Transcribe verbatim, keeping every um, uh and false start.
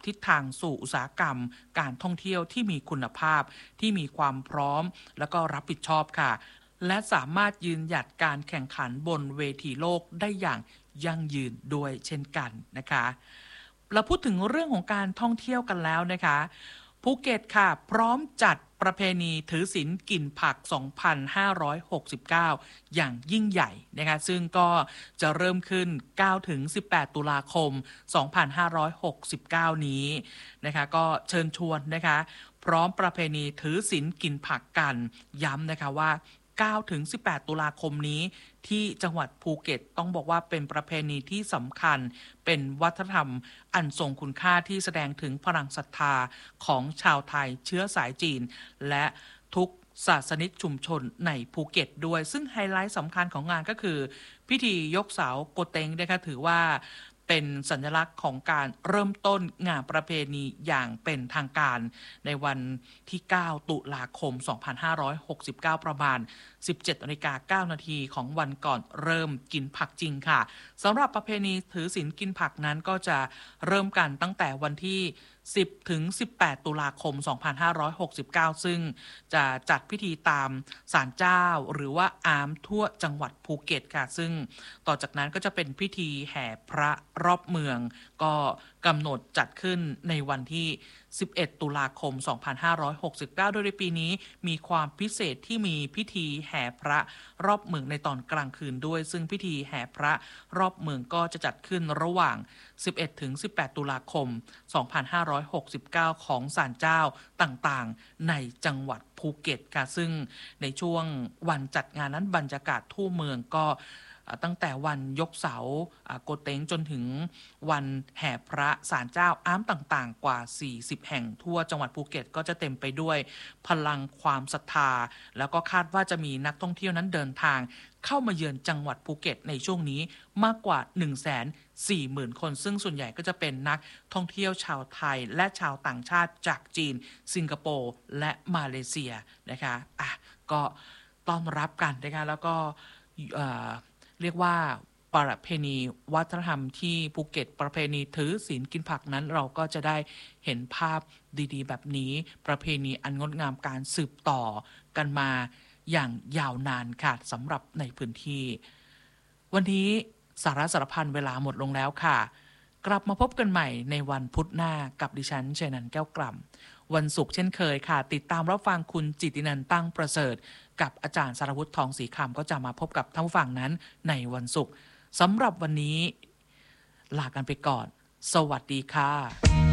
ทิศทางสู่อุตสาหกรรมการท่องเที่ยวที่มีคุณภาพที่มีความพร้อมและก็รับผิดชอบค่ะและสามารถยืนหยัดการแข่งขันบนเวทีโลกได้อย่างยั่งยืนด้วยเช่นกันนะคะเราพูดถึงเรื่องของการท่องเที่ยวกันแล้วนะคะภูเก็ตค่ะพร้อมจัดประเพณีถือศีลกินผัก สองพันห้าร้อยหกสิบเก้า อย่างยิ่งใหญ่นะคะซึ่งก็จะเริ่มขึ้น เก้าถึงสิบแปด ตุลาคม สองพันห้าร้อยหกสิบเก้า นี้นะคะก็เชิญชวนนะคะพร้อมประเพณีถือศีลกินผักกันย้ำนะคะว่าเก้าถึงสิบแปด ตุลาคมนี้ที่จังหวัดภูเก็ตต้องบอกว่าเป็นประเพณีที่สำคัญเป็นวัฒนธรรมอันทรงคุณค่าที่แสดงถึงพลังศรัทธาของชาวไทยเชื้อสายจีนและทุกศาสนิกชุมชนในภูเก็ตด้วยซึ่งไฮไลท์สำคัญของงานก็คือพิธียกเสาโกเต็งนะคะถือว่าเป็นสัญลักษณ์ของการเริ่มต้นงานประเพณีอย่างเป็นทางการในวันที่ เก้า ตุลาคม สองพันห้าร้อยหกสิบเก้า ประมาณ สิบเจ็ดนาฬิกาเก้า นาทีของวันก่อนเริ่มกินผักจริงค่ะสำหรับประเพณีถือศีลกินผักนั้นก็จะเริ่มกันตั้งแต่วันที่สิบถึงสิบแปด ตุลาคม สองพันห้าร้อยหกสิบเก้า ซึ่งจะจัดพิธีตามศาลเจ้าหรือว่าอามทั่วจังหวัดภูเก็ตค่ะซึ่งต่อจากนั้นก็จะเป็นพิธีแห่พระรอบเมืองก็กำหนดจัดขึ้นในวันที่สิบเอ็ด ตุลาคม สองพันห้าร้อยหกสิบเก้า โดยในปีนี้มีความพิเศษที่มีพิธีแห่พระรอบเมืองในตอนกลางคืนด้วยซึ่งพิธีแห่พระรอบเมืองก็จะจัดขึ้นระหว่าง สิบเอ็ดถึงสิบแปด ตุลาคม สองพันห้าร้อยหกสิบเก้า ของศาลเจ้าต่างๆในจังหวัดภูเก็ตค่ะซึ่งในช่วงวันจัดงานนั้นบรรยากาศทั่วเมืองก็ตั้งแต่วันยกเสาโกเต็งจนถึงวันแห่พระศาลเจ้าอ้ามต่างๆกว่าสี่สิบแห่งทั่วจังหวัดภูเก็ตก็จะเต็มไปด้วยพลังความศรัทธาแล้วก็คาดว่าจะมีนักท่องเที่ยวนั้นเดินทางเข้ามาเยือนจังหวัดภูเก็ตในช่วงนี้มากกว่า หนึ่งแสนสี่หมื่น คนซึ่งส่วนใหญ่ก็จะเป็นนักท่องเที่ยวชาวไทยและชาวต่างชาติจากจีนสิงคโปร์และมาเลเซียนะคะอ่ะก็ต้อนรับกันนะคะแล้วก็เอ่อเรียกว่าประเพณีวัฒนธรรมที่ภูเก็ตประเพณีถือศีลกินผักนั้นเราก็จะได้เห็นภาพดีๆแบบนี้ประเพณีอันงดงามการสืบต่อกันมาอย่างยาวนานค่ะสำหรับในพื้นที่วันนี้สาระสารพันเวลาหมดลงแล้วค่ะกลับมาพบกันใหม่ในวันพุธหน้ากับดิฉันชัยนันท์แก้วกล่ำวันศุกร์เช่นเคยค่ะติดตามรับฟังคุณจิตตินันท์ตั้งประเสริฐกับอาจารย์สรวุฒิทองศรีคำก็จะมาพบกับท่านผู้ฟังนั้นในวันศุกร์สำหรับวันนี้ลากันไปก่อนสวัสดีค่ะ